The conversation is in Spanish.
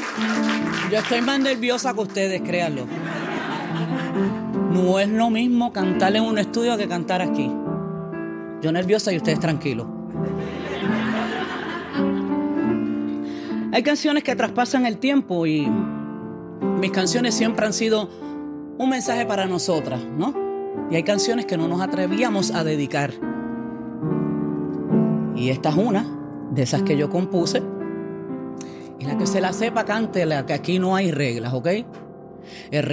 Yo estoy más nerviosa que ustedes, créanlo. No es lo mismo cantar en un estudio que cantar aquí. Yo nerviosa y ustedes tranquilos. Hay canciones que traspasan el tiempo y mis canciones siempre han sido un mensaje para nosotras, ¿no? Y hay canciones que no nos atrevíamos a dedicar. Y esta es una de esas que yo compuse. Y la que se la sepa, cántela, que aquí no hay reglas, ¿ok?